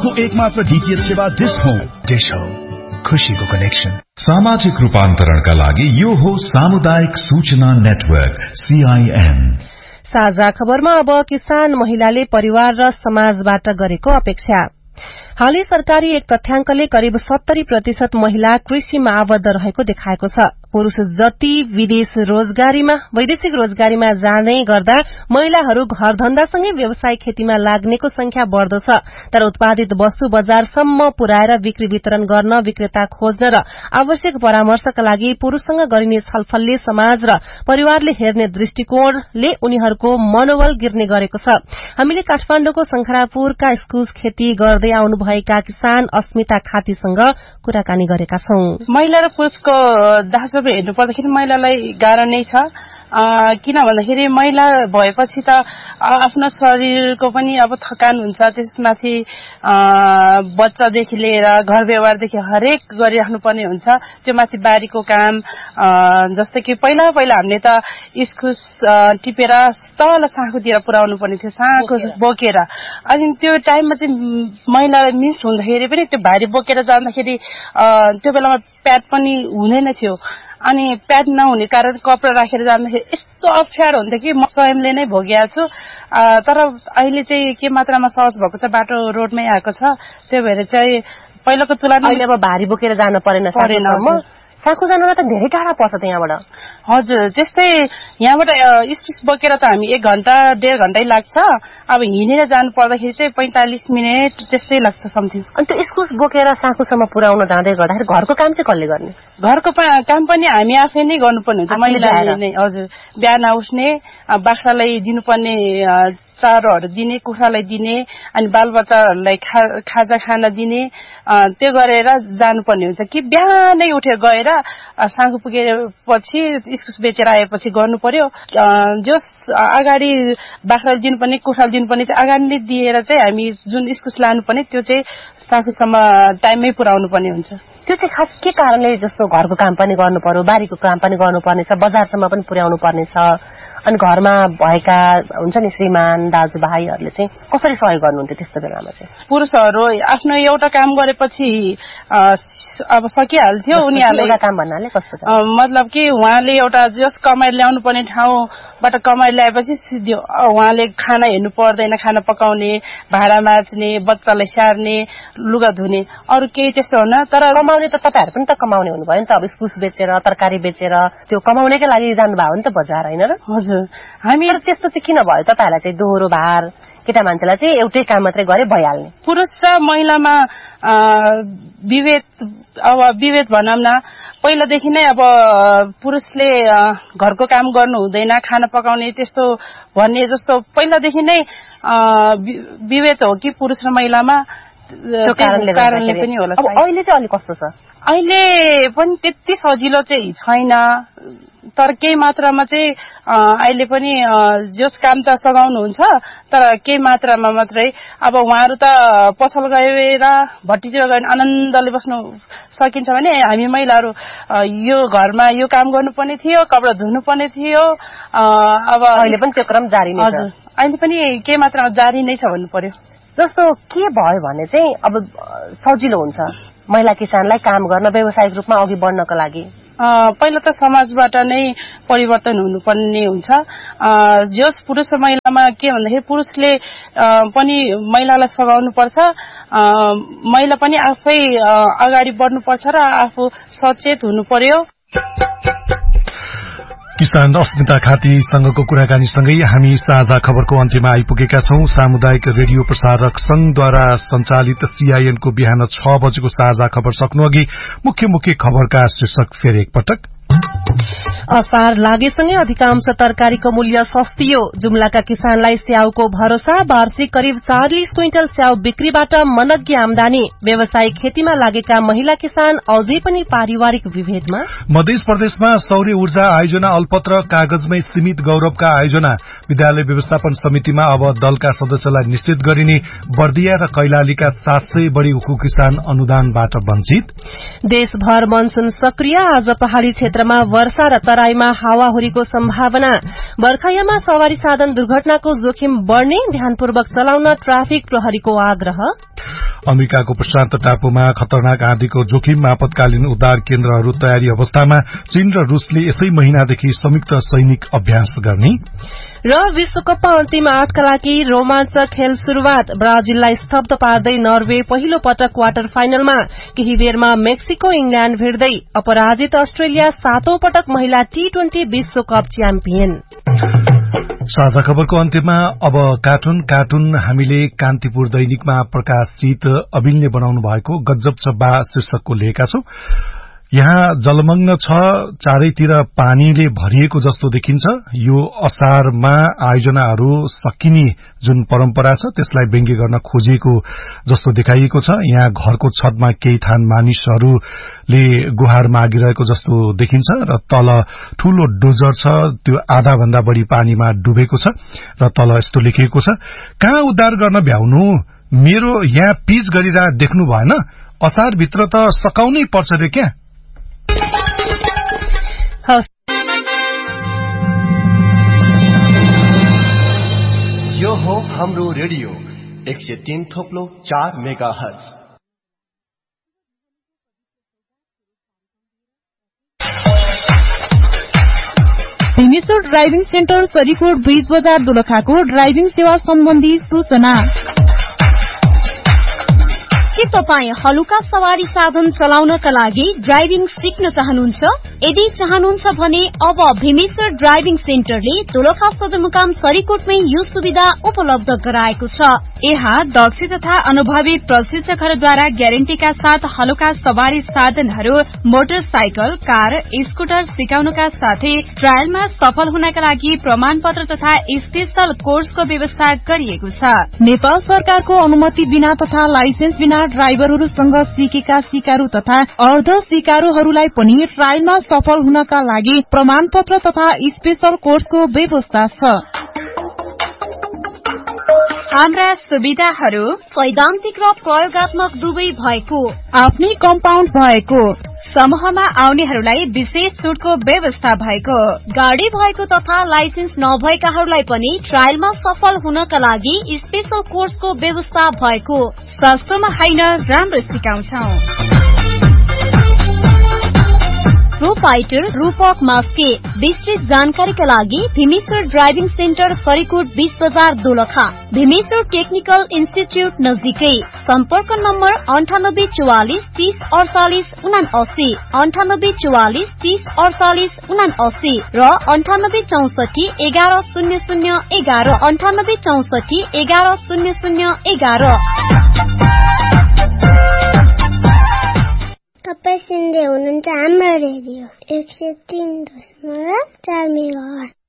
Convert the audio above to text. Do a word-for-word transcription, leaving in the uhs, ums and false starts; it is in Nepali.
नेपालको एकमात्र डीटीएच सेवा डिश होम। डिश होम, खुशीको कनेक्सन। सामाजिक रूपान्तरणका लागि यो हो सामुदायिक सूचना नेटवर्क सीआईएन। साझा खबरमा अब किसान महिलाले परिवार र समाजबाट गरेको अपेक्षा। हालै सरकारी एक तथ्याङ्कले करिब सत्तरी प्रतिशत महिला कृषिमा आबद्ध रहेको देखाएको छ। पुरूष जति विदेश रोजगारीमा वैदेशिक रोजगारीमा जाने गर्दा महिलाहरू घर धन्दासँगै व्यवसाय खेतीमा लाग्नेको संख्या बढ़दो छ। तर उत्पादित वस्तु बजारसम्म पुर्याएर बिक्री वितरण गर्न, विक्रेता खोज्न र आवश्यक परामर्शका लागि पुरूषसँग गरिने छलफलले समाज र परिवारले हेर्ने दृष्टिकोणले उनीहरूको मनोबल गिर्ने गरेको छ। हामीले काठमाडौँको शंखरापुरका इस्कुस खेती गर्दै आउनुभएका किसान अस्मिता खातीसँग कुराकानी गरेका छौं। महिला र पुरुषको दाजुभाइ हेर्नु पर्दाखेरि महिलालाई गाह्रो नै छ। किन भन्दाखेरि महिला भएपछि त आफ्नो शरीरको पनि अब थकान हुन्छ, त्यसमाथि बच्चादेखि लिएर घर व्यवहारदेखि हरेक गरिराख्नु पर्ने हुन्छ। त्यो माथि बारीको काम, जस्तै कि पहिला पहिला हामीले त इस्कुस टिपेर तल साँखुतिर पुर्याउनु पर्ने थियो, साँखु बोकेर। अनि त्यो टाइममा चाहिँ महिलालाई मिस हुँदाखेरि पनि त्यो भारी बोकेर जाँदाखेरि त्यो बेलामा प्याड पनि हुँदैन थियो। अनि प्याड नहुने कारण कपडा राखेर जाँदाखेरि यस्तो अप्ठ्यारो हुन्थ्यो कि म स्वयंले नै भोगेको छु। तर अहिले चाहिँ के मात्रामा सहज भएको छ, बाटो रोडमै आएको छ। त्यही भएर चाहिँ पहिलाको तुलनामा अहिले अब भारी बोकेर जान परेन। परेन साँखु जानलाई त धेरै टाढा पर्छ त यहाँबाट। हजुर, त्यस्तै यहाँबाट इस्कुस बोकेर त हामी एक घण्टा डेढ घण्टै लाग्छ। अब हिँडेर जानु पर्दाखेरि चाहिँ पैंतालिस मिनट त्यस्तै लाग्छ समथिङ। अनि त्यो इस्कुस बोकेर साँखुसम्म पुर्याउन जाँदै गर्दाखेरि घरको काम चाहिँ कसले गर्ने? घरको काम पनि हामी आफै नै गर्नुपर्ने हुन्छ, महिलाले नै। हजुर, बिहान उठ्ने, बाख्रालाई दिनुपर्ने चारोहरू दिने, कुखुरालाई दिने, अनि बालबच्चाहरूलाई खाजा खाना दिने, त्यो गरेर जानुपर्ने हुन्छ कि बिहानै उठेर गएर साँखु पुगेपछि इस्कुस बेचेर आएपछि गर्नु पर्यो। जस अगाडि बाख्राले दिनुपर्ने, कुखुराले दिनुपर्ने चाहिँ अगाडि नै दिएर चाहिँ हामी जुन इस्कुस लानुपर्ने त्यो चाहिँ साँखुसम्म टाइममै पुर्याउनु पर्ने हुन्छ। त्यो चाहिँ खास के कारणले, जस्तो घरको काम पनि गर्नु पर्यो, बारीको काम पनि गर्नुपर्ने छ, बजारसम्म पनि पुर्याउनु पर्ने छ, अनि घरमा भएका हुन्छ नि श्रीमान दाजुभाइहरूले चाहिँ कसरी सहयोग गर्नुहुन्थ्यो त्यस्तो बेलामा चाहिँ? पुरुषहरू आफ्नो एउटा काम गरेपछि अब सकिहाल्थ्यो। उनीहरूले काम भन्नाले कस्तो? मतलब कि उहाँले एउटा जस कमाइ ल्याउनु पर्ने ठाउँबाट कमाइ ल्याएपछि सिधो उहाँले खाना हेर्नु पर्दैन, खाना पकाउने, भाडा माझ्ने, बच्चालाई स्याहार्ने, लुगा धुने, अरू केही त्यस्तो हुन। तर कमाउने त तपाईँहरू पनि त कमाउने हुनुभयो नि त। अब इस्कुस बेचेर, तरकारी बेचेर त्यो कमाउनेकै लागि जानुभयो नि त बजार, होइन र? हजुर, हामी त्यस्तो चाहिँ किन भयो तपाईँहरूलाई चाहिँ दोहोरो भार? केटा मान्छेलाई चाहिँ एउटै काम मात्रै गरे भइहाल्ने। पुरुष र महिलामा विभेद, अब विभेद भनौँ न, पहिलादेखि नै अब पुरुषले घरको काम गर्नु हुँदैन, खाना पकाउने त्यस्तो भन्ने जस्तो पहिलादेखि नै विभेद हो कि पुरुष र महिलामा? त्यो कारणले पनि होला। अब अहिले चाहिँ अलिक कस्तो छ? अहिले पनि त्यति सजिलो चाहिँ छैन, तर केही मात्रामा चाहिँ अहिले पनि जस काम त सघाउनुहुन्छ, तर केही मात्रामा मात्रै। अब उहाँहरू त पसल गएर भट्टीतिर गएर आनन्दले बस्नु सकिन्छ भने हामी महिलाहरू यो घरमा यो काम गर्नुपर्ने थियो, कपडा धुनुपर्ने थियो। अब अहिले पनि त्यो क्रम जारी नै छ। हजुर, अहिले पनि केही मात्रामा जारी नै छ भन्नु पर्यो। जस्तो के भयो भने चाहिँ अब सजिलो हुन्छ महिला किसानलाई काम गर्न, व्यावसायिक रूपमा अघि बढ्नको लागि? पहिला त समाजबाट नै परिवर्तन हुनुपर्ने हुन्छ। जस पुरुष र महिलामा के भन्दाखेरि पुरुषले पनि महिलालाई सघाउनु पर्छ, महिला पनि आफै अगाडि बढ्नुपर्छ र आफू सचेत हुनु पर्यो। किसान अस्मिता खातीसँगको कुराकानीसँगै हामी साझा खबरको अन्त्यमा आइपुगेका छौं। सामुदायिक रेडियो प्रसारक संघद्वारा सञ्चालित सीआईएनको बिहान छ बजेको साझा खबर सक्नु अघि मुख्य मुख्य खबरका शीर्षक फेरि एकपटक। असार लागेसँगै अधिकांश तरकारीको मूल्य सस्तियो। जुम्लाका किसानलाई स्याउको भरोसा, वार्षिक करिब चालिस क्विन्टल स्याउ बिक्रीबाट मनग्य आमदानी। व्यवसायिक खेतीमा लागेका महिला किसान अझै पनि पारिवारिक विभेदमा। मध्य प्रदेशमा सौर्य ऊर्जा आयोजना अल्पत्र कागजमै सीमित गौरवका आयोजना। विद्यालय व्यवस्थापन समितिमा अब दलका सदस्यलाई निश्चित गरिने। बर्दिया र कैलालीका सात सय बढ़ी उखु किसान अनुदानबाट वञ्चित। देशभर मनसून सक्रिय। आज पहाड़ी क्षेत्रमा वर्षा र तराईमा हावाहुरीको सम्भावना। बर्खायामा सवारी साधन दुर्घटनाको जोखिम बढ़ने, ध्यानपूर्वक चलाउन ट्राफिक प्रहरीको आग्रह। अमेरिकाको प्रशान्त टापुमा खतरनाक आँधीको जोखिम, आपतकालीन उद्धार केन्द्रहरू तयारी अवस्थामा। चीन र रूसले यसै महिनादेखि संयुक्त सैनिक अभ्यास गर्ने। र विश्वकपमा अन्तिम आठका लागि रोमाञ्चक खेल शुरूआत। ब्राजिललाई स्तब्ध पार्दै नर्वे पहिलो पटक क्वार्टर फाइनलमा। केही बेरमा मेक्सिको इंग्ल्याण्ड भिड्दै। अपराजित अस्ट्रेलिया सातौं पटक महिला टी ट्वेन्टी विश्वकप च्याम्पियन। साझा खबरको अन्त्यमा अब कार्टुन कार्टुन हामीले कान्तिपुर दैनिकमा प्रकाशित अभिनले बनाउनु भएको गजब छ बा शीर्षकको लेखेका छौं। यहाँ जलमग्न छ, चारैतिर पानीले भरिएको जस्तो देखिन्छ। यो असारमा आयोजनाहरू सकिने जुन परम्परा छ त्यसलाई व्यङ्ग्य गर्न खोजिएको जस्तो देखाइएको छ। यहाँ घरको छतमा केही थान मानिसहरूले गुहार मागिरहेको जस्तो देखिन्छ र तल ठूलो डोजर छ, त्यो आधा भन्दा बढी पानीमा डुबेको छ र तल यस्तो लेखिएको छ, कहाँ उद्धार गर्न भ्याउनु, मेरो यहाँ पिच गरिरह देख्नु भएन, असारभित्र त सकाउनै पर्छ रे क्या। यो हो हाम्रो रेडियो एक सय तीन थोप्लो चार mega hertz. Bhimeshwar driving centre Sarikot बीच बजार दोलखाको ड्राइभिङ सेवा सम्बन्धी सूचना। के तपाईँ हलुका सवारी साधन चलाउनका लागि ड्राइभिङ सिक्न चाहनुहुन्छ? यदि चाहनुहुन्छ भने अब भीमेश्वर ड्राइभिङ सेन्टरले दोलखा सदरमुकाम सरीकोटमै यो सुविधा उपलब्ध गराएको छ। यहाँ दक्ष तथा अनुभवी प्रशिक्षकहरूद्वारा ग्यारेन्टीका साथ हलुका सवारी साधनहरू, मोटरसाइकल, कार, स्कुटर सिकाउनका साथै ट्रायलमा सफल हुनका लागि प्रमाणपत्र तथा स्पेशल कोर्सको व्यवस्था गरिएको छ। नेपाल सरकारको अनुमति बिना तथा लाइसेन्स बिना ड्राइभरहरूसँग सिकेका सिकारु तथा अर्ध सिकारुहरूलाई पनि ट्रायलमा सफल हुनका लागि प्रमाणपत्र तथा स्पेशल कोर्सको व्यवस्था छ। हाम्रा सुविधाहरू सैद्धान्तिक र प्रयोगात्मक दुवै भएको, आफ्नै कम्पाउन्ड भएको, समूहमा आउनेहरूलाई विशेष छुटको व्यवस्था भएको, गाडी भएको तथा लाइसेन्स नभएकाहरूलाई पनि ट्रायलमा सफल हुनका लागि स्पेशल कोर्सको व्यवस्था भएको। सस्तोमा होइन, राम्रो सिकाउँछौं। प्रोपाइटर रूपक मास्के। विस्तृत जानकारीका लागि भीमेश्वर ड्राइभिङ सेन्टर सरीकोट बीच बजार दोलखा, भीमेश्वर टेक्निकल इन्स्टिच्युट नजिकै। सम्पर्क नम्बर अन्ठानब्बे चौवालिस तीस अडचालिस उनासी, अन्ठानब्बे चौवालिस तीस अडचालिस उनासी र अन्ठानब्बे चौसठी एघार शून्य शून्य एघार, अन्ठानब्बे चौसठी एघार शून्य शून्य एघार। तपाईँ सुन्दै हुनुहुन्छ हाम्रो रेडियो एक सय तीन दशमलव चार मेगा हर्ज।